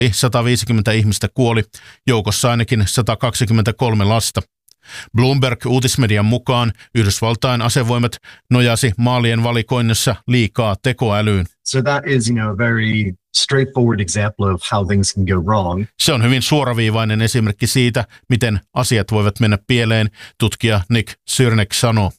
150 ihmistä kuoli, joukossa ainakin 123 lasta. Bloomberg-uutismedian mukaan Yhdysvaltain asevoimat nojasi maalien valikoinnissa liikaa tekoälyyn. So that is, a very straightforward example of how things can go wrong. Se on hyvin suoraviivainen esimerkki siitä, miten asiat voivat mennä pieleen, tutkija Nick Syrnek sanoo.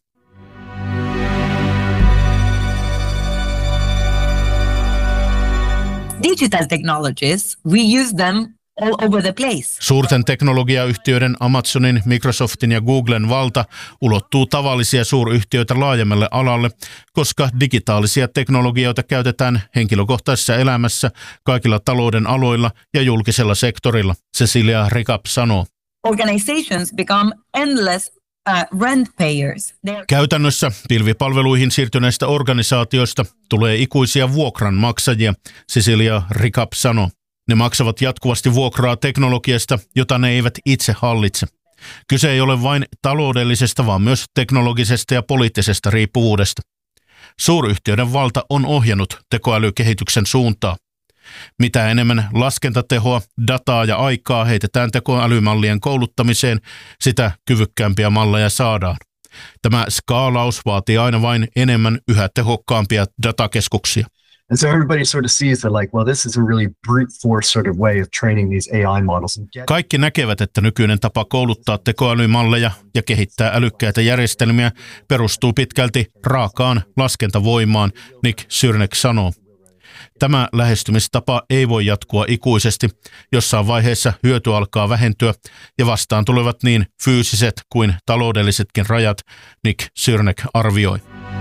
Digital technologies, we use them all over the place. Suurten teknologiayhtiöiden Amazonin, Microsoftin ja Googlen valta ulottuu tavallisia suuryhtiöitä laajemmalle alalle, koska digitaalisia teknologioita käytetään henkilökohtaisessa elämässä, kaikilla talouden aloilla ja julkisella sektorilla, Cecilia Rickup sanoo. Organizations become endless rent payers. Käytännössä pilvipalveluihin siirtyneistä organisaatioista tulee ikuisia vuokranmaksajia, Cecilia Rickup sanoo. Ne maksavat jatkuvasti vuokraa teknologiasta, jota ne eivät itse hallitse. Kyse ei ole vain taloudellisesta, vaan myös teknologisesta ja poliittisesta riippuvuudesta. Suuryhtiöiden valta on ohjannut tekoälykehityksen suuntaa. Mitä enemmän laskentatehoa, dataa ja aikaa heitetään tekoälymallien kouluttamiseen, sitä kyvykkäämpiä malleja saadaan. Tämä skaalaus vaatii aina vain enemmän yhä tehokkaampia datakeskuksia. And so everybody sort of sees that this is a really brute force sort of way of training these AI models. Kaikki näkevät, että nykyinen tapa kouluttaa tekoälymalleja ja kehittää älykkäitä järjestelmiä perustuu pitkälti raakaan laskentavoimaan, Nick Syrnek sanoo. Tämä lähestymistapa ei voi jatkua ikuisesti. Jossain vaiheessa hyöty alkaa vähentyä ja vastaan tulevat niin fyysiset kuin taloudellisetkin rajat, Nick Syrnek arvioi.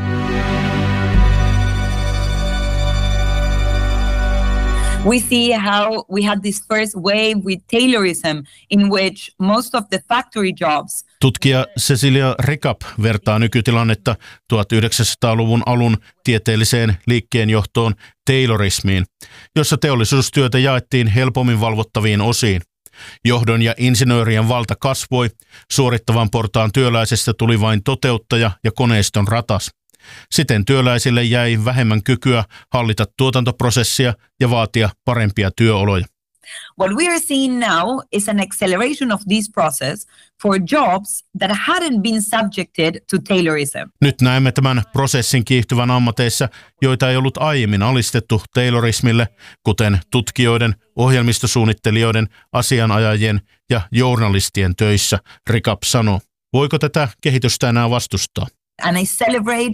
We see how we had this first wave with Taylorism in which most of the factory jobs. Tutkija Cecilia Rickup vertaa nykytilannetta 1900-luvun alun tieteelliseen liikkeenjohtoon Taylorismiin, jossa teollisuustyötä jaettiin helpommin valvottaviin osiin. Johdon ja insinöörien valta kasvoi, suorittavan portaan työläisestä tuli vain toteuttaja ja koneiston ratas. Siten työläisille jäi vähemmän kykyä hallita tuotantoprosessia ja vaatia parempia työoloja. What we are seeing now is an acceleration of this process for jobs that hadn't been subjected to Taylorism. Nyt näemme tämän prosessin kiihtyvän ammateissa, joita ei ollut aiemmin alistettu Taylorismille, kuten tutkijoiden, ohjelmistosuunnittelijoiden, asianajajien ja journalistien töissä, Rickup sanoo. Voiko tätä kehitystä enää vastustaa? And I celebrate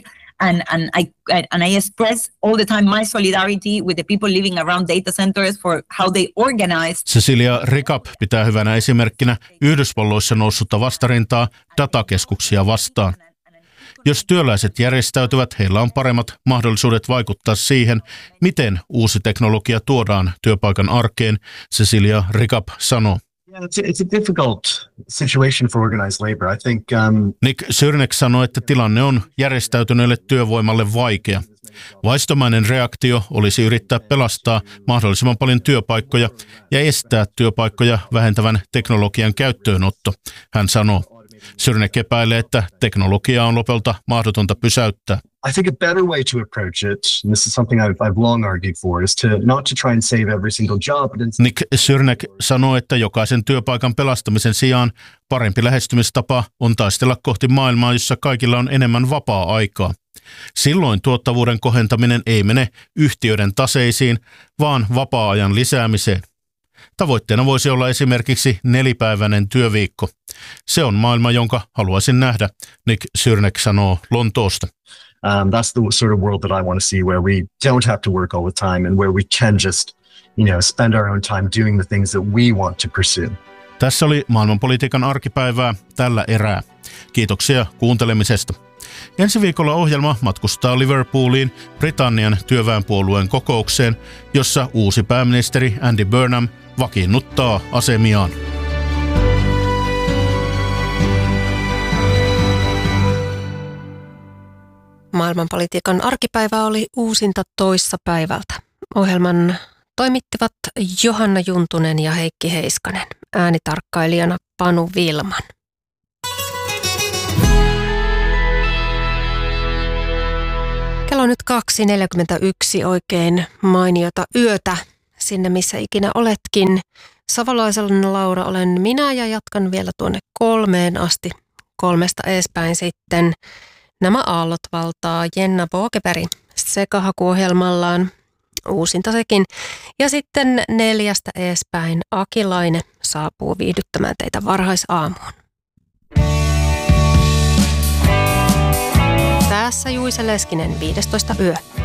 and I express all the time my solidarity with the people living around data centers for how they organize. Cecilia Rickup pitää hyvänä esimerkkinä Yhdysvalloissa noussutta vastarintaa datakeskuksia vastaan. Jos työläiset järjestäytyvät, heillä on paremmat mahdollisuudet vaikuttaa siihen, miten uusi teknologia tuodaan työpaikan arkeen, Cecilia Rickup sanoo. It's a difficult situation for organized labor. I think, Nick Syrnek sanoi, että tilanne on järjestäytyneelle työvoimalle vaikea. Vaistomainen reaktio olisi yrittää pelastaa mahdollisimman paljon työpaikkoja ja estää työpaikkoja vähentävän teknologian käyttöönotto, hän sanoo. Syrnek epäilee, että teknologiaa on lopulta mahdotonta pysäyttää. I think a better way to approach it, and this is something I've long argued for, is not to try and save every single job. Nick Syrnek sanoo, että jokaisen työpaikan pelastamisen sijaan parempi lähestymistapa on taistella kohti maailmaa, jossa kaikilla on enemmän vapaa-aikaa. Silloin tuottavuuden kohentaminen ei mene yhtiöiden taseisiin, vaan vapaa-ajan lisäämiseen. Tavoitteena voisi olla esimerkiksi 4-päiväinen työviikko. Se on maailma, jonka haluaisin nähdä, Nick Syrnek sanoo Lontoosta. That's the sort of world that I want to see, where we don't have to work all the time and where we can just, spend our own time doing the things that we want to pursue. Tässä oli maailmanpolitiikan arkipäivää tällä erää. Kiitoksia kuuntelemisesta. Ensi viikolla ohjelma matkustaa Liverpooliin Britannian työväenpuolueen kokoukseen, jossa uusi pääministeri Andy Burnham vakiinnuttaa asemiaan. Maailmanpolitiikan arkipäivä oli uusinta toissapäivältä. Ohjelman toimittivat Johanna Juntunen ja Heikki Heiskanen. Äänitarkkailijana Panu Vilman. Kello on nyt 2:41, oikein mainiota yötä sinne, missä ikinä oletkin. Savolaisen Laura olen minä ja jatkan vielä tuonne 3 asti. 3 eespäin sitten nämä aallot valtaa Jenna Bogeberg sekahakuohjelmallaan. Uusinta sekin. Ja sitten 4 eespäin Akilainen saapuu viihdyttämään teitä varhaisaamuun. Tässä Juise Leskinen 15 yö.